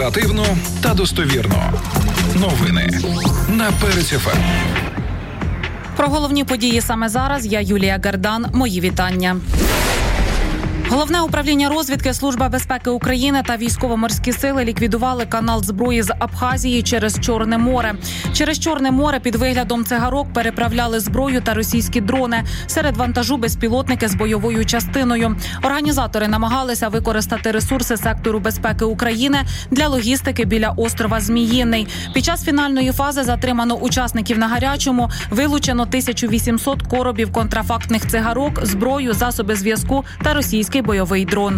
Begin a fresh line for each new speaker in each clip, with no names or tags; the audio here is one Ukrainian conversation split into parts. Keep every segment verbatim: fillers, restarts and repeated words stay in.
Оперативно та достовірно. Новини на Перець еф ем.
Про головні події саме зараз я, Юлія Гардан. Мої вітання. Головне управління розвідки, Служба безпеки України та військово-морські сили ліквідували канал зброї з Абхазії через Чорне море. Через Чорне море під виглядом цигарок переправляли зброю та російські дрони. Серед вантажу безпілотники з бойовою частиною. Організатори намагалися використати ресурси сектору безпеки України для логістики біля острова Зміїний. Під час фінальної фази затримано учасників на гарячому, вилучено тисячу вісімсот коробів контрафактних цигарок, зброю, засоби зв'язку та російський бойовий дрон.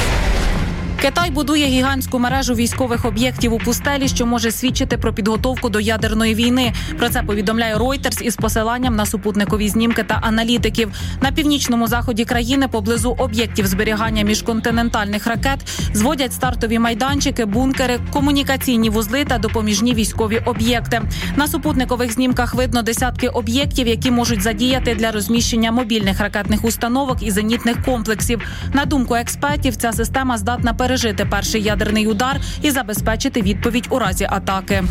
Китай будує гігантську мережу військових об'єктів у пустелі, що може свідчити про підготовку до ядерної війни. Про це повідомляє Reuters із посиланням на супутникові знімки та аналітиків. На північному заході країни, поблизу об'єктів зберігання міжконтинентальних ракет, зводять стартові майданчики, бункери, комунікаційні вузли та допоміжні військові об'єкти. На супутникових знімках видно десятки об'єктів, які можуть задіяти для розміщення мобільних ракетних установок і зенітних комплексів. На думку експертів, ця система здатна пережити пережити перший ядерний удар і забезпечити відповідь у разі атаки.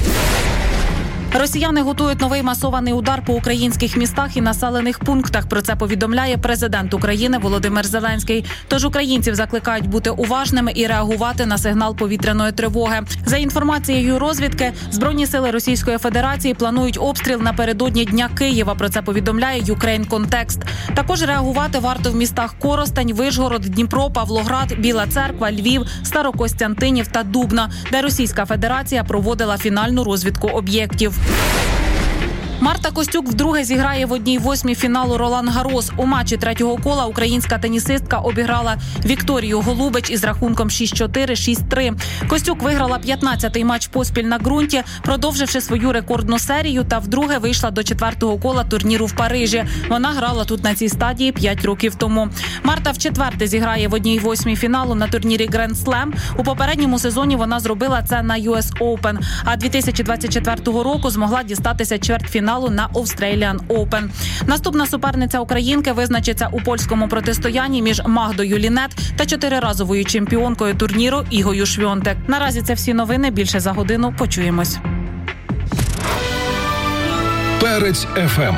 Росіяни готують новий масований удар по українських містах і населених пунктах. Про це повідомляє президент України Володимир Зеленський. Тож українців закликають бути уважними і реагувати на сигнал повітряної тривоги. За інформацією розвідки, Збройні сили Російської Федерації планують обстріл напередодні Дня Києва. Про це повідомляє Ukraine Context. Також реагувати варто в містах Коростень, Вишгород, Дніпро, Павлоград, Біла Церква, Львів, Старокостянтинів та Дубна, де Російська Федерація проводила фінальну розвідку об'єктів. Марта Костюк вдруге зіграє в одній восьмій фіналу Ролан-Гарос. У матчі третього кола українська тенісистка обіграла Вікторію Голубич із рахунком шість чотири - шість три. Костюк виграла п'ятнадцятий матч поспіль на ґрунті, продовживши свою рекордну серію, та вдруге вийшла до четвертого кола турніру в Парижі. Вона грала тут на цій стадії п'ять років тому. Марта вчетверте зіграє в одній восьмій фіналу на турнірі Grand Slam. У попередньому сезоні вона зробила це на ю ес Open, а дві тисячі двадцять четвертого року змогла дістатися чвертьфіналу на Australian Open. Наступна суперниця українки визначиться у польському протистоянні між Магдою Лінет та чотириразовою чемпіонкою турніру Ігою Швьонтек. Наразі це всі новини. Більше за годину. Почуємось.
Перець еф ем.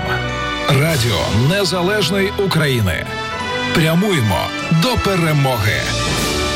Радіо Незалежної України. Прямуємо до перемоги.